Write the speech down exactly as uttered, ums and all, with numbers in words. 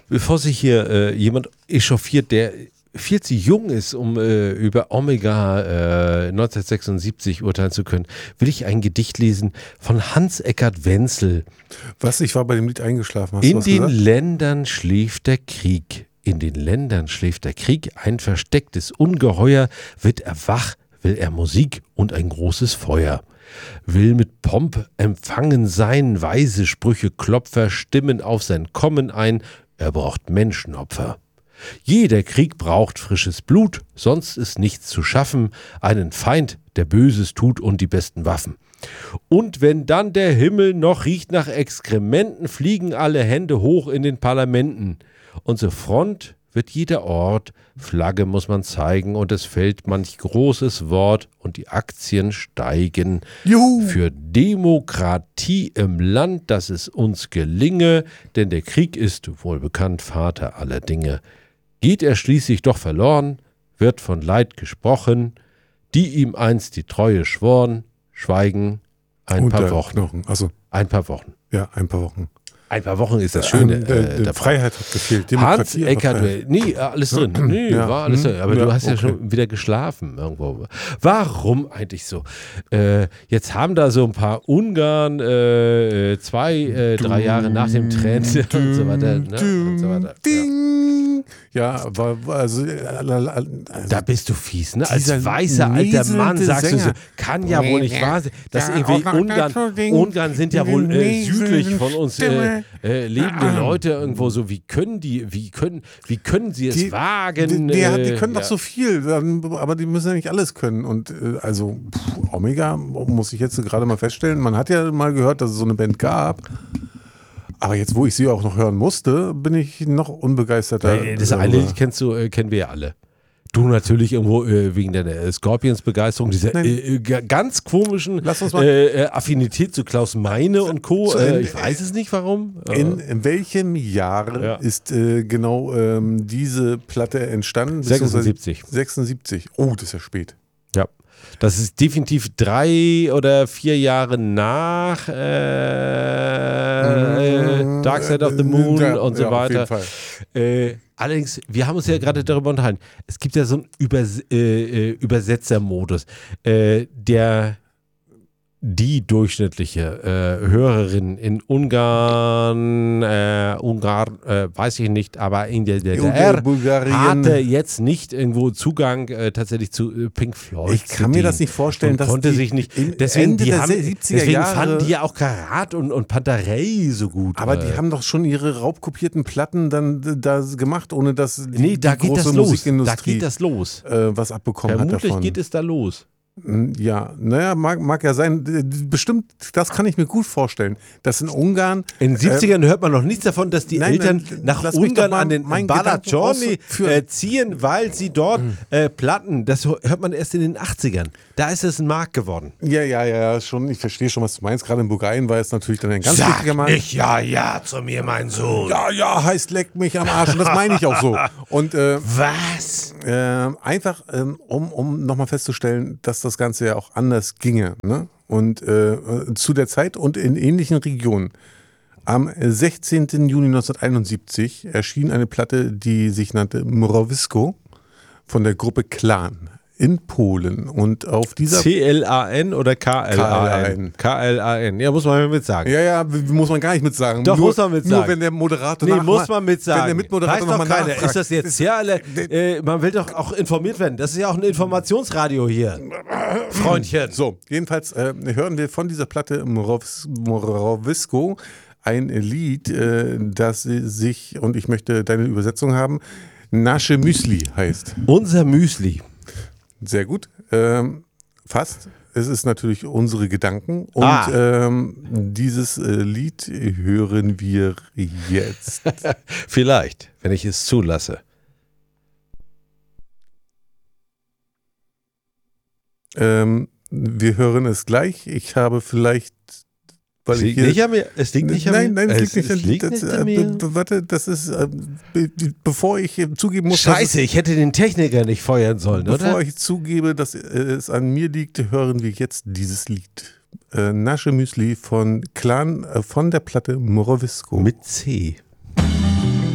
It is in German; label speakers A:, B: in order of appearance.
A: bevor sich hier äh, jemand echauffiert, der viel zu jung ist, um äh, über Omega äh, neunzehnhundertsechsundsiebzig urteilen zu können, will ich ein Gedicht lesen von Hans-Eckart Wenzel.
B: Was? Ich war bei dem Lied eingeschlafen. Hast
A: In
B: du was
A: den
B: gesagt?
A: Ländern schläft der Krieg. In den Ländern schläft der Krieg. Ein verstecktes Ungeheuer. Wird er wach, will er Musik und ein großes Feuer. Will mit Pomp empfangen sein, weise Sprüche Klopfer stimmen auf sein Kommen ein. Er braucht Menschenopfer. Jeder Krieg braucht frisches Blut, sonst ist nichts zu schaffen, einen Feind, der Böses tut und die besten Waffen. Und wenn dann der Himmel noch riecht nach Exkrementen, fliegen alle Hände hoch in den Parlamenten. Und zur Front wird jeder Ort, Flagge muss man zeigen und es fällt manch großes Wort und die Aktien steigen.
B: Juhu.
A: Für Demokratie im Land, dass es uns gelinge, denn der Krieg ist, wohl bekannt, Vater aller Dinge. Geht er schließlich doch verloren, wird von Leid gesprochen, die ihm einst die Treue schworen, schweigen ein
B: Und
A: paar
B: der
A: Wochen.
B: Knochen. Also,
A: Ein paar Wochen.
B: ja, ein paar Wochen.
A: Ein paar Wochen ist das Schöne.
B: Ähm, der,
A: äh,
B: der Freiheit hat gefehlt.
A: Hans
B: Demokratie, aber
A: Eckart,
B: Freiheit.
A: nee, alles drin. Nee,
B: Ja.
A: war alles
B: Hm.
A: drin. Aber
B: Ja,
A: du hast ja
B: okay.
A: schon wieder geschlafen irgendwo. Warum eigentlich so? Äh, jetzt haben da so ein paar Ungarn äh, zwei, äh, drei Jahre nach dem Trend und so weiter. Ne? Und so weiter. Ja.
B: Ding. Ja, war, war also, äh, also
A: Da bist du fies, ne? Als
B: Dieser
A: weißer alter Mann
B: näselnde
A: sagst du so,
B: Sänger.
A: kann ja wohl nicht wahr sein, dass
B: Ja,
A: irgendwie
B: auch noch
A: Ungarn,
B: dazu Ding,
A: Ungarn sind ja wohl äh,
B: diese
A: südlich von uns äh,
B: Stimme.
A: äh, lebende Leute irgendwo so, wie können die, wie können, wie können sie es
B: Die-
A: wagen?
B: Die, die,
A: äh,
B: die können doch
A: ja.
B: so viel, dann- aber die müssen ja nicht alles können. Und äh, also pff, Omega, muss ich jetzt gerade mal feststellen, man hat ja mal gehört, dass es so eine Band gab. Aber jetzt, wo ich sie auch noch hören musste, bin ich noch unbegeisterter.
A: Äh, Das eine Lied kennst du, äh, kennen wir ja alle. Du natürlich irgendwo äh, wegen deiner äh, Scorpions-Begeisterung, dieser
B: Nein.
A: äh, g- ganz komischen
B: Lass uns mal-
A: äh, äh, Affinität zu Klaus Meine und Co.
B: So,
A: Äh,
B: in-
A: ich weiß es nicht, warum.
B: In,
A: Äh,
B: in welchem Jahr
A: Ja.
B: ist äh, genau ähm, diese Platte entstanden?
A: sechsundsiebzig.
B: sechsundsiebzig. Oh, das ist ja spät.
A: Ja, das ist definitiv drei oder vier Jahre nach äh, Dark Side of the Moon
B: Ja,
A: und so
B: ja, auf jeden
A: weiter.
B: Fall.
A: Äh, allerdings, wir haben uns ja gerade darüber unterhalten, es gibt ja so einen Übers äh, äh, Übersetzermodus, äh, der die durchschnittliche äh, Hörerin in Ungarn, äh, Ungarn, äh, weiß ich nicht, aber in der D D R
B: Bulgarien.
A: hatte jetzt nicht irgendwo Zugang äh, tatsächlich zu äh, Pink Floyd.
B: Ich kann mir das nicht vorstellen,
A: und
B: dass
A: konnte
B: die
A: sich nicht.
B: im
A: Deswegen,
B: Ende
A: die
B: der
A: haben,
B: siebziger
A: deswegen
B: Jahre-
A: fanden die ja auch Karat und, und Pantarei so gut.
B: Aber
A: äh,
B: die haben doch schon ihre raubkopierten Platten dann äh, da gemacht, ohne dass die,
A: nee, da
B: die
A: geht das
B: große
A: los. Da
B: Musikindustrie
A: geht das los.
B: äh, was abbekommen hat
A: Vermutlich
B: davon.
A: geht es da los.
B: Ja, naja, mag, mag ja sein. Bestimmt, das kann ich mir gut vorstellen, dass in Ungarn
A: In den siebzigern hört man noch nichts davon, dass die
B: nein,
A: Eltern
B: nein,
A: nach
B: lass mich
A: Ungarn
B: doch mal
A: an den
B: meinen
A: Balacioni
B: Gedanken ausführen.
A: äh, ziehen, weil sie dort äh, Platten, das hört man erst in den achtzigern. Da ist es ein Markt geworden.
B: Ja, ja, ja, schon. Ich verstehe schon, was du meinst. Gerade in Bulgarien war es natürlich dann ein ganz wichtiger Markt.
A: nicht ja, ja zu mir, mein Sohn.
B: Ja, ja, heißt leck mich am Arsch. Und das meine ich auch so. Und äh,
A: Was?
B: äh, einfach, ähm, um, um nochmal festzustellen, dass das Ganze ja auch anders ginge. Ne? Und äh, zu der Zeit und in ähnlichen Regionen. Am sechzehnten Juni neunzehnhunderteinundsiebzig erschien eine Platte, die sich nannte Mrowisko von der Gruppe Clan in Polen. Und auf dieser
A: C L A N oder K L A N? K L A N. Ja, muss man mit sagen.
B: Ja, ja, w- muss man gar nicht mit sagen.
A: Doch,
B: nur,
A: muss man mit
B: Nur
A: sagen.
B: wenn der Moderator
A: Nee,
B: nach-
A: muss man mit sagen.
B: Wenn der Mitmoderator
A: Weiß doch
B: nochmal
A: keiner.
B: nachfragt.
A: Ist das jetzt ja, alle, äh, man will doch auch informiert werden. Das ist ja auch ein Informationsradio hier. Freundchen.
B: So, jedenfalls äh, hören wir von dieser Platte Mrows- Mrowisko ein Lied, äh, das sich, und ich möchte deine Übersetzung haben, Nasche Müsli heißt.
A: Unser Müsli.
B: Sehr gut. Ähm, fast. Es ist natürlich unsere Gedanken. Und
A: Ah.
B: ähm, dieses äh, Lied hören wir jetzt.
A: Vielleicht, wenn ich es zulasse.
B: ähm, wir hören es gleich. Ich habe vielleicht, weil
A: Es
B: ich
A: liegt
B: hier,
A: nicht an mir. Es liegt nicht an
B: nein,
A: mir.
B: nein, es liegt nicht
A: es
B: an
A: liegt
B: das,
A: nicht
B: äh,
A: an mir.
B: be- Warte, das ist, äh, be- bevor ich äh, zugeben muss, dass es-
A: Scheiße, ich hätte den Techniker nicht feuern sollen,
B: Bevor
A: oder?
B: ich zugebe, dass äh, es an mir liegt, hören wir jetzt dieses Lied. Äh, Nasche Müsli von Clan, äh, von der Platte Mrowisko.
A: Mit C.